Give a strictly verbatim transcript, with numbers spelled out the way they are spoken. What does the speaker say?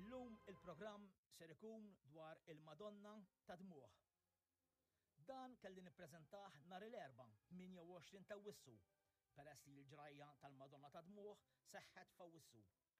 Illum il-programm ser ikun dwar il-Madonna ta' Dmuħ. Dan kelli nippreżentah nhar l-erba' tminja u għoxrin ta' Wissu, peress li l-ġrajja tal-Madonna ta' Dmuħ seħħet f'Awwissu.